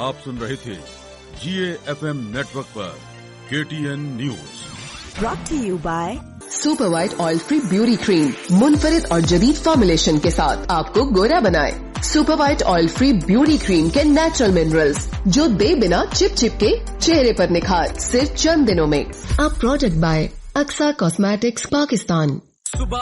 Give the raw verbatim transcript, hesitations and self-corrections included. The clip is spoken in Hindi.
आप सुन रहे थे जीए एफएम नेटवर्क पर KTN news. Brought to you by super white oil free beauty cream मुनफरिद और जदीद फॉर्मुलेशन के साथ आपको गोरा बनाए। Super white oil free beauty cream के नेचुरल मिनरल्स जो दे बिना चिप चिप के चेहरे पर निखार सिर्फ चंद दिनों में। अब product bye Aqsa cosmetics Pakistan.